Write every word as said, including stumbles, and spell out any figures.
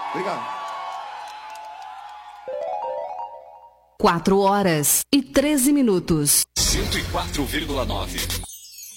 Obrigado. Quatro horas e treze minutos. cento e quatro vírgula nove.